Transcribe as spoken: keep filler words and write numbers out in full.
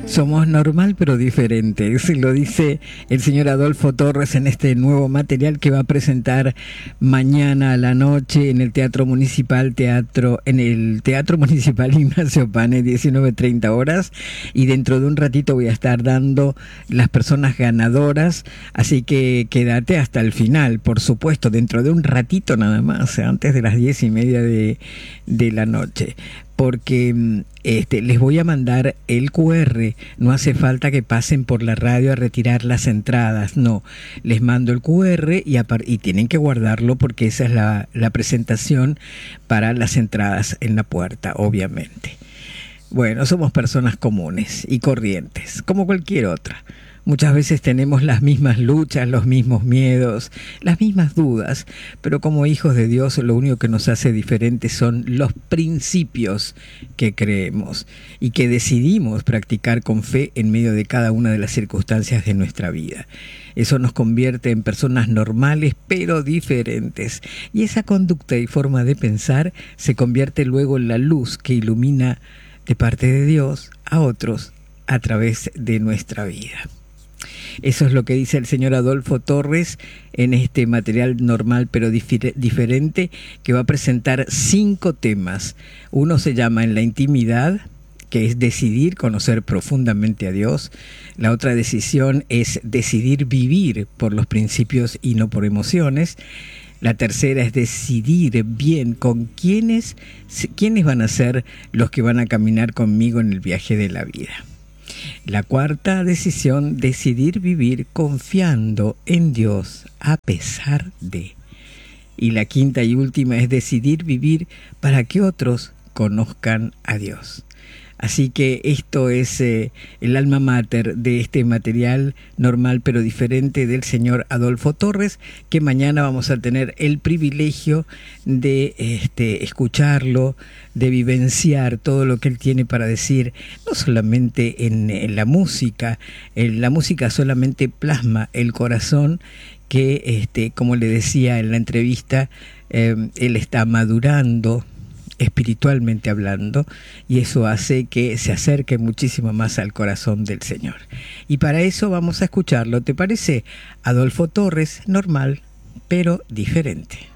Somos normal pero diferente. Eso lo dice el señor Adolfo Torres en este nuevo material que va a presentar mañana a la noche en el Teatro Municipal, teatro en el Teatro Municipal Ignacio Pane, diecinueve treinta horas. Y dentro de un ratito voy a estar dando las personas ganadoras. Así que quédate hasta el final, por supuesto, dentro de un ratito nada más, antes de las diez y media de, de la noche. Porque este, les voy a mandar el cu erre, no hace falta que pasen por la radio a retirar las entradas, no, les mando el cu erre y, y tienen que guardarlo porque esa es la, la presentación para las entradas en la puerta, obviamente. Bueno, somos personas comunes y corrientes, como cualquier otra. Muchas veces tenemos las mismas luchas, los mismos miedos, las mismas dudas, pero como hijos de Dios lo único que nos hace diferentes son los principios que creemos y que decidimos practicar con fe en medio de cada una de las circunstancias de nuestra vida. Eso nos convierte en personas normales pero diferentes, y esa conducta y forma de pensar se convierte luego en la luz que ilumina de parte de Dios a otros a través de nuestra vida. Eso es lo que dice el señor Adolfo Torres en este material normal pero dif- diferente, que va a presentar cinco temas. Uno se llama En la intimidad, que es decidir conocer profundamente a Dios. La otra decisión es decidir vivir por los principios y no por emociones. La tercera es decidir bien con quiénes, quiénes van a ser los que van a caminar conmigo en el viaje de la vida. La cuarta decisión, decidir vivir confiando en Dios a pesar de. Y la quinta y última es decidir vivir para que otros conozcan a Dios. Así que esto es eh, el alma mater de este material normal pero diferente del señor Adolfo Torres, que mañana vamos a tener el privilegio de este, escucharlo, de vivenciar todo lo que él tiene para decir, no solamente en, en la música. En la música solamente plasma el corazón que, este, como le decía en la entrevista, eh, él está madurando espiritualmente hablando, y eso hace que se acerque muchísimo más al corazón del Señor. Y para eso vamos a escucharlo, ¿te parece? Adolfo Torres, normal, pero diferente.